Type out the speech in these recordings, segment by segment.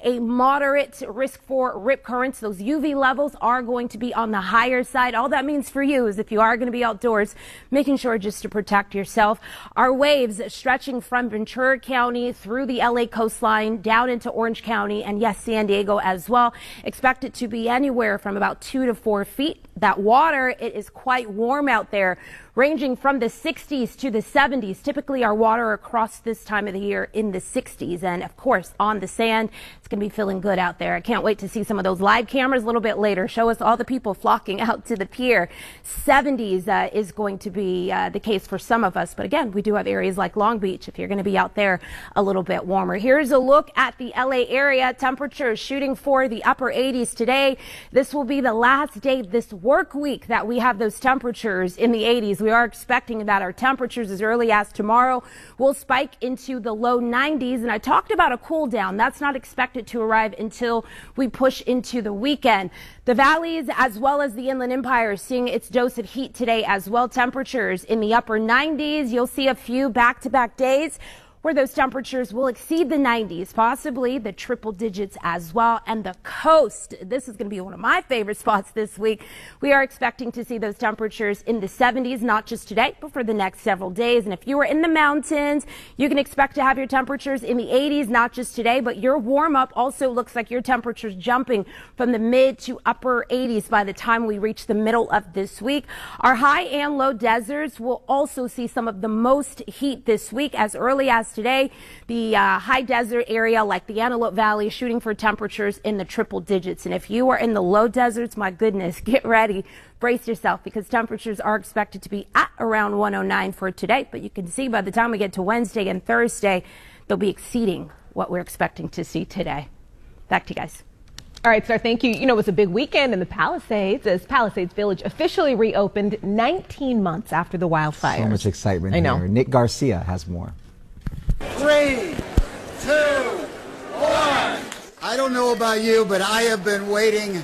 a moderate risk for rip currents. Those UV levels are going to be on the higher side. All that means for you is if you are going to be outdoors, making sure just to protect yourself. Our waves stretching from Ventura County through the LA coastline down into Orange County and yes, San Diego as well. Expect it to be anywhere from about 2 to 4 feet. That water, it is quite warm out there, ranging from the 60s to the 70s. Typically our water across this time of the year in the 60s. And of course, on the sand, it's going to be feeling good out there. I can't wait to see some of those live cameras a little bit later. Show us all the people flocking out to the pier. 70s is going to be the case for some of us. But again, we do have areas like Long Beach if you're going to be out there a little bit warmer. Here's a look at the LA area. Temperatures shooting for the upper 80s today. This will be the last day this work week that we have those temperatures in the 80s. We are expecting that our temperatures as early as tomorrow will spike into the low 90s. And I talked about a cool down. That's not expected to arrive until we push into the weekend. The valleys as well as the Inland Empire are seeing its dose of heat today as well. Temperatures in the upper 90s. You'll see a few back-to-back days where those temperatures will exceed the 90s, possibly the triple digits as well. And the coast, this is going to be one of my favorite spots this week. We are expecting to see those temperatures in the 70s, not just today, but for the next several days. And if you are in the mountains, you can expect to have your temperatures in the 80s, not just today, but your warm up also looks like your temperatures jumping from the mid to upper 80s by the time we reach the middle of this week. Our high and low deserts will also see some of the most heat this week as early as today. The high desert area like the Antelope Valley shooting for temperatures in the triple digits. And if you are in the low deserts, my goodness, get ready. Brace yourself because temperatures are expected to be at around 109 for today. But you can see by the time we get to Wednesday and Thursday, they'll be exceeding what we're expecting to see today. Back to you guys. All right, Star, thank you. You know, it was a big weekend in the Palisades as Palisades Village officially reopened 19 months after the wildfires. So much excitement I know. here. Nick Garcia has more. 3, 2, 1. I don't know about you, but I have been waiting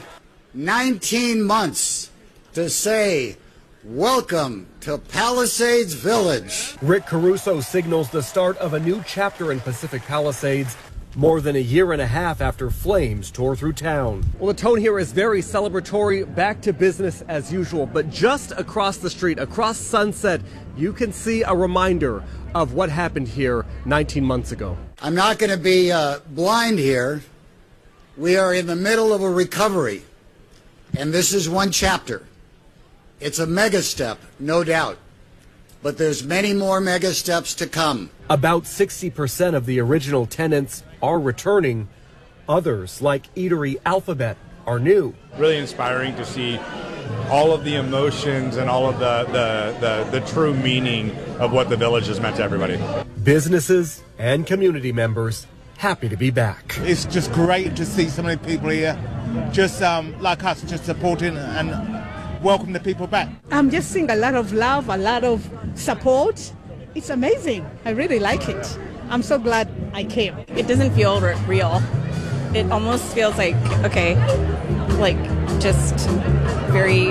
19 months to say welcome to Palisades Village. Rick Caruso signals the start of a new chapter in Pacific Palisades more than a year and a half after flames tore through town. Well, the tone here is very celebratory, back to business as usual. But just across the street, across Sunset, you can see a reminder of what happened here 19 months ago. I'm not going to be blind here. We are in the middle of a recovery, and this is one chapter. It's a mega step, no doubt, but there's many more mega steps to come. About 60% of the original tenants are returning. Others, like Eatery Alphabet, are new. Really inspiring to see all of the emotions and all of the true meaning of what the village has meant to everybody. Businesses and community members happy to be back. It's just great to see so many people here, just like us, just supporting and welcome the people back. I'm just seeing a lot of love, a lot of support. It's amazing. I really like it. I'm so glad I came. It doesn't feel real. It almost feels like, okay, like just very,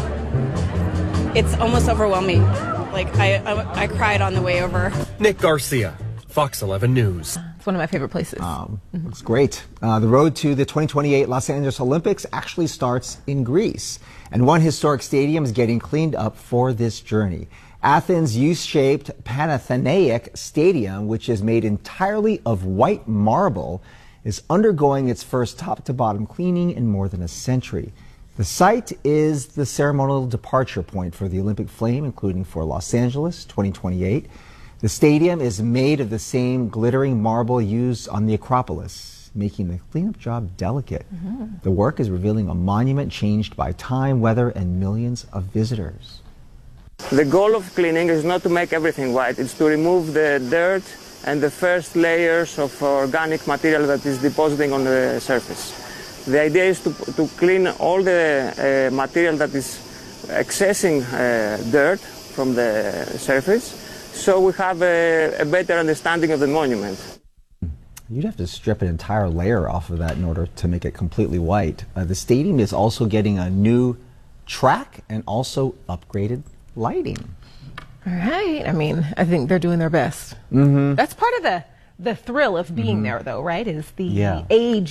it's almost overwhelming. Like I cried on the way over. Nick Garcia, Fox 11 News. It's one of my favorite places. Looks great. The road to the 2028 Los Angeles Olympics actually starts in Greece. And one historic stadium is getting cleaned up for this journey. Athens' U-shaped Panathinaik Stadium, which is made entirely of white marble, is undergoing its first top-to-bottom cleaning in more than a century. The site is the ceremonial departure point for the Olympic flame, including for Los Angeles 2028. The stadium is made of the same glittering marble used on the Acropolis, making the cleanup job delicate. The work is revealing a monument changed by time, weather, and millions of visitors. The goal of cleaning is not to make everything white, it's to remove the dirt and the first layers of organic material that is depositing on the surface. The idea is to clean all the material that is accessing dirt from the surface, so we have a better understanding of the monument. You'd have to strip an entire layer off of that in order to make it completely white. The stadium is also getting a new track and also upgraded lighting. All right. I mean, I think they're doing their best. That's part of the thrill of being there, though, right? Is the age